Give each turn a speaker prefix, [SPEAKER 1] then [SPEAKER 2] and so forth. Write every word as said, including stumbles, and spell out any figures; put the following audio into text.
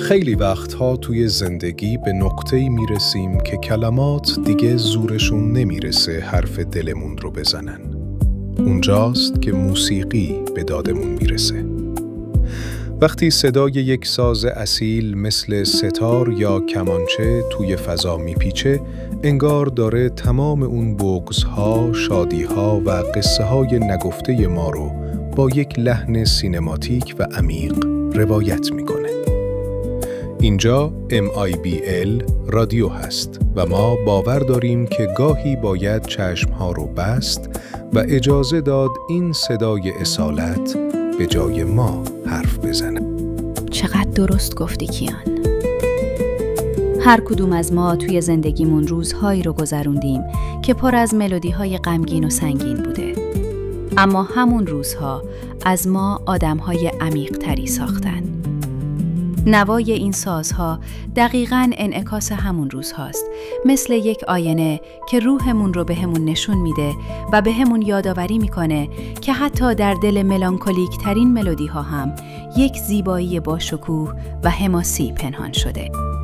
[SPEAKER 1] خیلی وقتها توی زندگی به نقطه‌ای میرسیم که کلمات دیگه زورشون نمیرسه حرف دلمون رو بزنن. اونجاست که موسیقی به دادمون میرسه. وقتی صدای یک ساز اصیل مثل ستار یا کمانچه توی فضا میپیچه، انگار داره تمام اون بغض‌ها، شادی‌ها و قصه‌های نگفته ما رو با یک لحن سینماتیک و عمیق روایت میکنه. اینجا ام آی بی ال رادیو هست و ما باور داریم که گاهی باید چشمها رو بست و اجازه داد این صدای اصالت به جای ما حرف بزنه.
[SPEAKER 2] چقدر درست گفتی کیان. هر کدوم از ما توی زندگیمون روزهایی رو گذروندیم که پر از ملودی‌های غمگین و سنگین بوده. اما همون روزها از ما آدم‌های عمیق‌تری ساختن. نوای این سازها دقیقاً انعکاس همون روزهاست، مثل یک آینه که روحمون رو بهمون نشون میده و بهمون یادآوری میکنه که حتی در دل ملانکولیک ترین ملودی ها هم یک زیبایی باشکوه و حماسی پنهان شده.